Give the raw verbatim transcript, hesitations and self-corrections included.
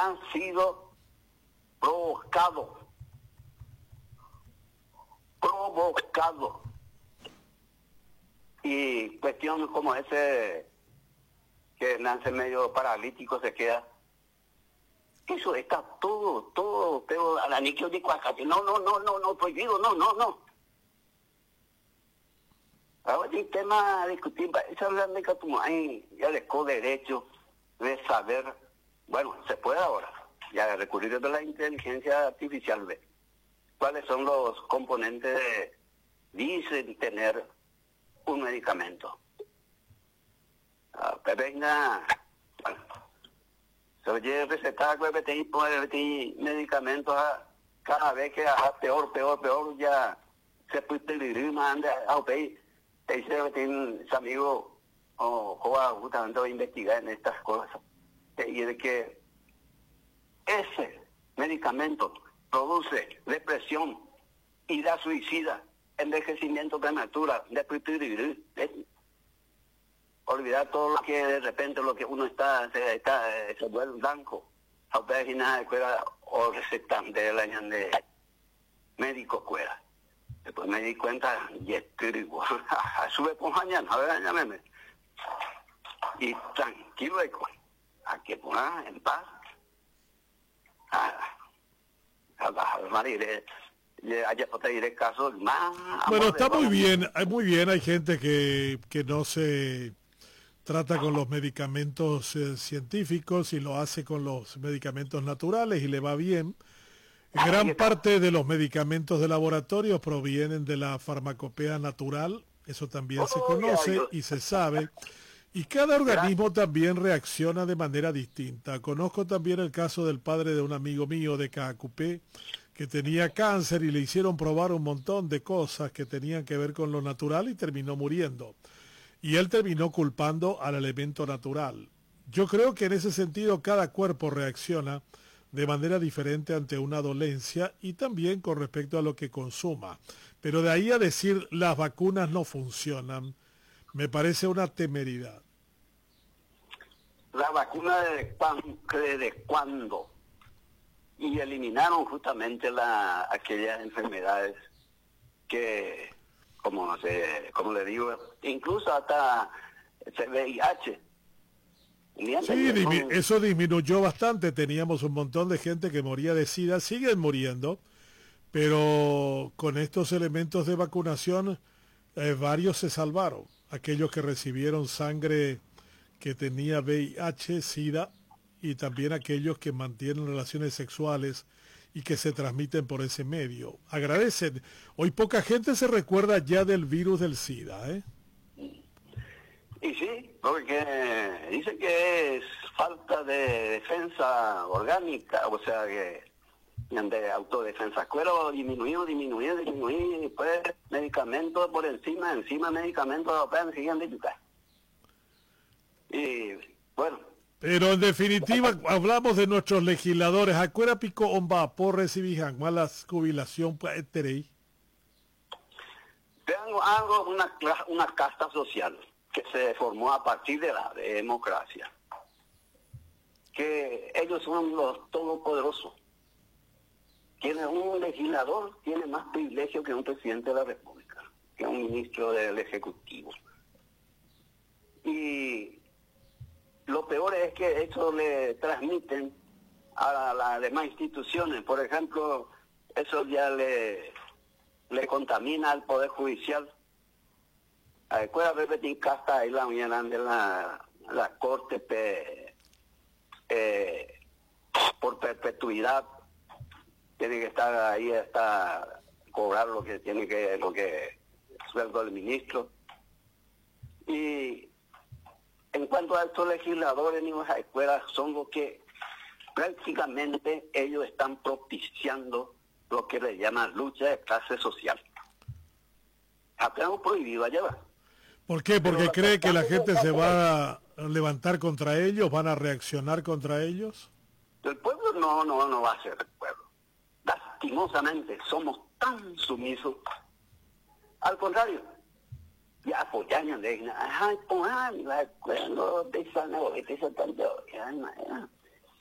han sido provocados, provocados. Y cuestiones como ese que nace medio paralítico se queda. Eso está todo, todo, todo al aniquio de Cuacate. No, no, no, no, no, prohibido, no, no, no. Ahora el tema a discutir, esa es la única como hay, ya les co derecho de saber, bueno, se puede ahora, ya recurrir a la inteligencia artificial, ¿ve? ¿Cuáles son los componentes de, dicen tener un medicamento? Ah, pero venga, bueno, se oye recetar, medicamentos, cada vez que haga peor, peor, peor, ya se puede pedir, manda a pedir. Te dice que ese amigo o joa justamente va a investigar en estas cosas. Y de que ese medicamento produce depresión y da suicida, envejecimiento prematuro, de olvidar todo lo que de repente lo que uno está, se, está, se vuelve blanco. A ustedes y nada de cuera o recetan de la de médico cuera. Después me di cuenta, y escribo, sube por mañana, a ver, llámeme. Y tranquilo, a que ponga en paz. A, a, a, a diré, allá te diré caso más. Bueno, está muy bien, hay muy bien, hay gente que, que no se trata con los medicamentos eh, científicos y lo hace con los medicamentos naturales y le va bien. Gran parte de los medicamentos de laboratorio provienen de la farmacopea natural, eso también se conoce y se sabe, y cada organismo también reacciona de manera distinta. Conozco también el caso del padre de un amigo mío de Caacupé, que tenía cáncer y le hicieron probar un montón de cosas que tenían que ver con lo natural y terminó muriendo. Y él terminó culpando al elemento natural. Yo creo que en ese sentido cada cuerpo reacciona de manera diferente ante una dolencia y también con respecto a lo que consuma. Pero de ahí a decir las vacunas no funcionan, me parece una temeridad. La vacuna de desde cuándo, y eliminaron justamente la, aquellas enfermedades que, como no sé, como le digo, incluso hasta el V I H. Sí, dimi eso disminuyó bastante, teníamos un montón de gente que moría de SIDA, siguen muriendo, pero con estos elementos de vacunación eh, varios se salvaron, aquellos que recibieron sangre que tenía V I H, SIDA, y también aquellos que mantienen relaciones sexuales y que se transmiten por ese medio. Agradecen, hoy poca gente se recuerda ya del virus del SIDA, ¿eh? Y sí, porque dice que es falta de defensa orgánica, o sea, que de autodefensa. Pero disminuido, disminuido, disminuido, y después medicamentos por encima, encima medicamentos, apenas siguen de yuca. Y bueno. Pero en definitiva, hablamos de nuestros legisladores. ¿A cuál pico omba por recibir malas jubilación para este? Tengo algo, una, una casta social que se formó a partir de la democracia, que ellos son los todopoderosos. Tiene un legislador, tiene más privilegio que un presidente de la República, que un ministro del Ejecutivo. Y lo peor es que eso le transmiten a las demás instituciones. Por ejemplo, eso ya le, le contamina al Poder Judicial. Puede repetir casta ahí la mañana de la, la corte pe, eh, por perpetuidad, tiene que estar ahí hasta cobrar lo que tiene que, lo que sueldo del ministro. Y en cuanto a estos legisladores ni las escuelas, son los que prácticamente ellos están propiciando lo que le llaman lucha de clase social. Apenas prohibido allá va. ¿Por qué? Porque cree que la gente se va a levantar contra ellos, van a reaccionar contra ellos. El pueblo no, no, no va a ser el pueblo. Lastimosamente somos tan sumisos. Al contrario, ya apoyan, ay, pongan la escuela, no te sana, te